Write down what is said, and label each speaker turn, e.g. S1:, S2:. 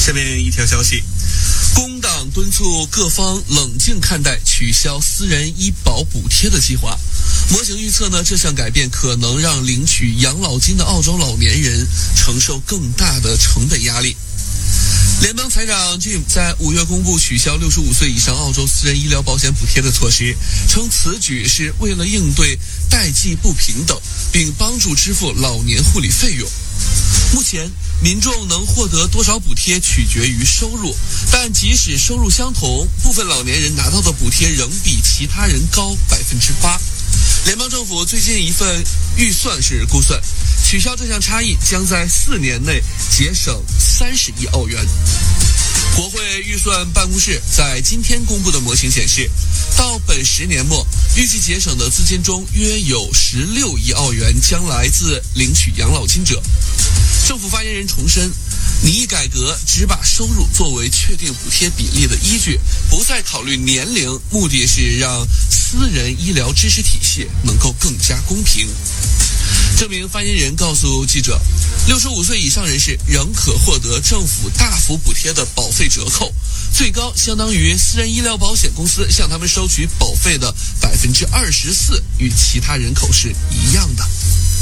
S1: 下面一条消息，工党敦促各方冷静看待取消私人医保补贴的计划。模型预测呢，这项改变可能让领取养老金的澳洲老年人承受更大的成本压力。联邦财长 Jim 在5月公布取消65岁以上澳洲私人医疗保险补贴的措施，称此举是为了应对代际不平等，并帮助支付老年护理费用。目前民众能获得多少补贴取决于收入，但即使收入相同，部分老年人拿到的补贴仍比其他人高8%。联邦政府最近一份预算是估算，取消这项差异将在4年内节省30亿澳元。国会预算办公室在今天公布的模型显示，到本10年末，预计节省的资金中约有16亿澳元将来自领取养老金者。政府发言人重申，拟议改革只把收入作为确定补贴比例的依据，不再考虑年龄，目的是让私人医疗支持体系能够更加公平。这名发言人告诉记者，65岁以上人士仍可获得政府大幅补贴的保费折扣，最高相当于私人医疗保险公司向他们收取保费的24%，与其他人口是一样的。